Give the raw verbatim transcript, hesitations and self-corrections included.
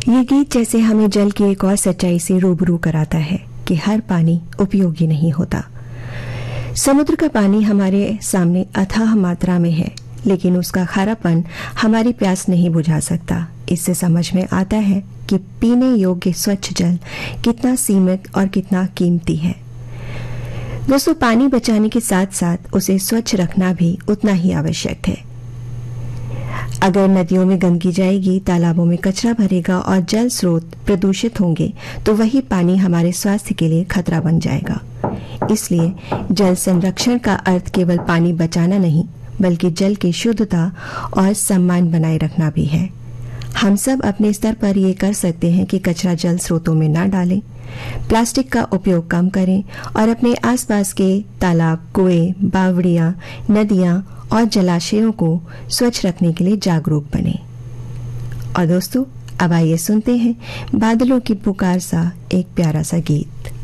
ये गीत जैसे हमें जल की एक और सच्चाई से रूबरू कराता है कि हर पानी उपयोगी नहीं होता। समुद्र का पानी हमारे सामने अथाह मात्रा में है, लेकिन उसका खारापन हमारी प्यास नहीं बुझा सकता। इससे समझ में आता है कि पीने योग्य स्वच्छ जल कितना सीमित और कितना कीमती है। दोस्तों, पानी बचाने के साथ साथ उसे स्वच्छ रखना भी उतना ही आवश्यक है। अगर नदियों में गंदगी जाएगी, तालाबों में कचरा भरेगा और जल स्रोत प्रदूषित होंगे, तो वही पानी हमारे स्वास्थ्य के लिए खतरा बन जाएगा। इसलिए जल संरक्षण का अर्थ केवल पानी बचाना नहीं, बल्कि जल की शुद्धता और सम्मान बनाए रखना भी है। हम सब अपने स्तर पर ये कर सकते हैं कि कचरा जल स्रोतों में ना डालें, प्लास्टिक का उपयोग कम करें और अपने आसपास के तालाब, कुएं, बावड़ियां, नदियां और जलाशयों को स्वच्छ रखने के लिए जागरूक बने। और दोस्तों, अब आइए सुनते हैं बादलों की पुकार सा एक प्यारा सा गीत।